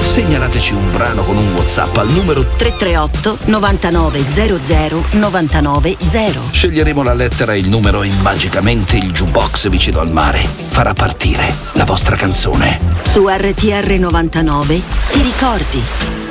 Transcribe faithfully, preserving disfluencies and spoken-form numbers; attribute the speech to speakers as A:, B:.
A: Segnalateci un brano con un WhatsApp al numero
B: tre tre otto novantanove zero zero novantanove zero.
A: Sceglieremo la lettera e il numero e magicamente il jukebox vicino al mare farà partire la vostra canzone.
B: Su R T R novantanove ti ricordi.